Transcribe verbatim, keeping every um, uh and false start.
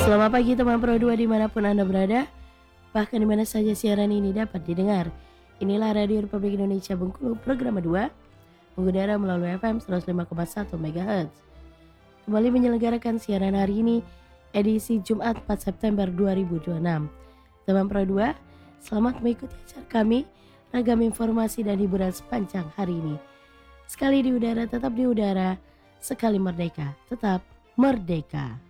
Selamat pagi teman Pro dua dimanapun Anda berada, bahkan dimana saja siaran ini dapat didengar. Inilah Radio Republik Indonesia Bengkulu Program dua, mengudara melalui F M seratus lima koma satu MHz. Kembali menyelenggarakan siaran hari ini, edisi Jumat empat September dua ribu dua puluh enam. Teman Pro dua, selamat mengikuti acara kami, ragam informasi dan hiburan sepanjang hari ini. Sekali di udara, tetap di udara, sekali merdeka, tetap merdeka.